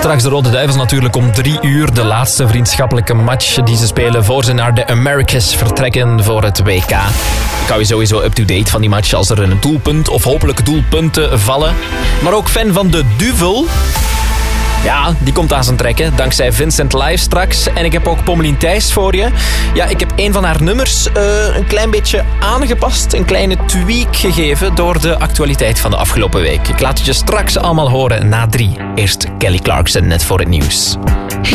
Straks de Rode Duivels natuurlijk om 3 uur. De laatste vriendschappelijke match die ze spelen voor ze naar de Americas vertrekken voor het WK. Ik hou je sowieso up-to-date van die match als er een doelpunt of hopelijk doelpunten vallen. Maar ook fan van de Duvel. Ja, die komt aan zijn trekken, dankzij Vincent Live straks. En ik heb ook Pommelien Thijs voor je. Ja, ik heb een van haar nummers een klein beetje aangepast. Een kleine tweak gegeven door de actualiteit van de afgelopen week. Ik laat het je straks allemaal horen na 3. Eerst Kelly Clarkson, net voor het nieuws.